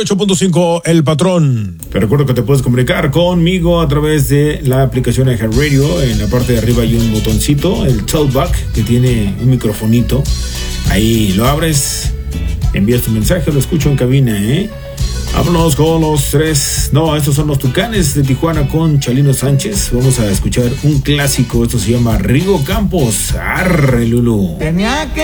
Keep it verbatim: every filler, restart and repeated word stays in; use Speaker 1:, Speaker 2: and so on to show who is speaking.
Speaker 1: ocho punto cinco El Patrón.
Speaker 2: Te recuerdo que te puedes comunicar conmigo a través de la aplicación de iHeartRadio. En la parte de arriba hay un botoncito, el Talkback, que tiene un microfonito. Ahí lo abres, envías tu mensaje, lo escucho en cabina, ¿eh? Vámonos con los tres. No, estos son los Tucanes de Tijuana con Chalino Sánchez. Vamos a escuchar un clásico. Esto se llama Rigo Campos. Arre, Lulu.
Speaker 3: Tenía que